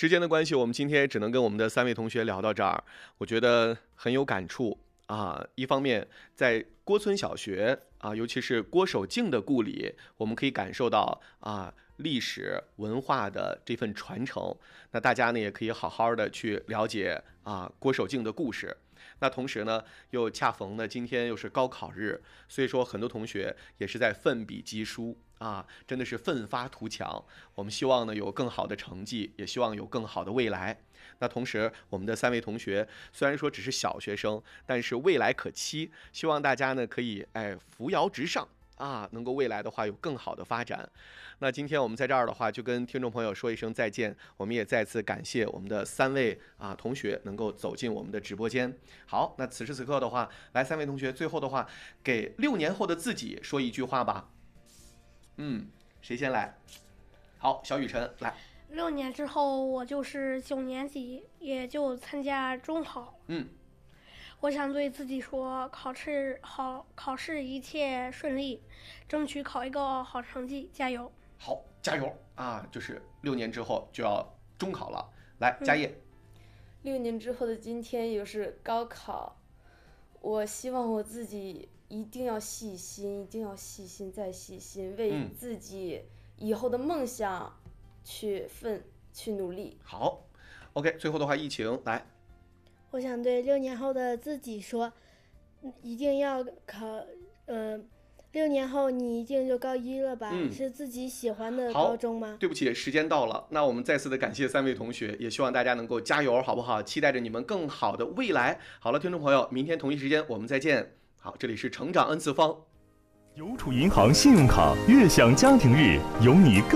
时间的关系，我们今天只能跟我们的3位同学聊到这儿，我觉得很有感触啊。一方面，在郭村小学啊，尤其是郭守敬的故里，我们可以感受到历史文化的这份传承。那大家呢，也可以好好的去了解郭守敬的故事。那同时呢，又恰逢呢今天又是高考日，所以说很多同学也是在奋笔疾书真的是奋发图强。我们希望呢有更好的成绩，也希望有更好的未来。那同时，我们的3位同学虽然说只是小学生，但是未来可期，希望大家呢可以扶摇直上。能够未来的话有更好的发展。那今天我们在这儿的话，就跟听众朋友说一声再见。我们也再次感谢我们的3位同学能够走进我们的直播间。好，那此时此刻的话，来3位同学，最后的话给6年后的自己说一句话吧。谁先来？好，小雨晨来。 6年之后，我就是9年级，也就参加中考。我想对自己说，考试一切顺利，争取考一个好成绩，加油！ 好，加油就是6年之后就要中考了。来，佳叶。 6年之后的今天，也就是高考，我希望我自己一定要细心，一定要细心再细心，为自己以后的梦想去努力。 好 ，OK， 最后的话，疫情来。 我想对6年后的自己说，一定要6年后你一定就高1了吧？是自己喜欢的高中吗？ 对不起，时间到了。那我们再次的感谢3位同学，也希望大家能够加油，好不好？期待着你们更好的未来。好了，听众朋友，明天同一时间我们再见。好，这里是成长 N 次方。 邮储银行信用卡悦享家庭日，有你更